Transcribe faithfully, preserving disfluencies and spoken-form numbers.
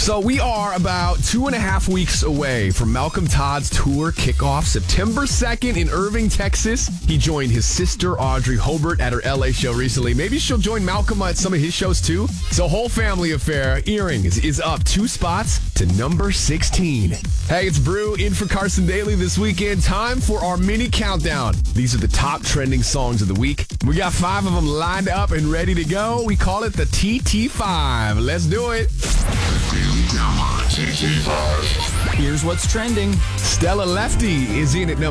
So we are about two and a half weeks away from Malcolm Todd's tour kickoff, September second in Irving, Texas. He joined his sister, Audrey Hobart, at her L A show recently. Maybe she'll join Malcolm at some of his shows, too. So whole family affair, Earrings, is up two spots to number sixteen. Hey, it's Brew in for Carson Daly this weekend. Time for our mini countdown. These are the top trending songs of the week. We got five of them lined up and ready to go. We call it the T T five. Let's do it. T T five. Here's what's trending. Stella Lefty is in at number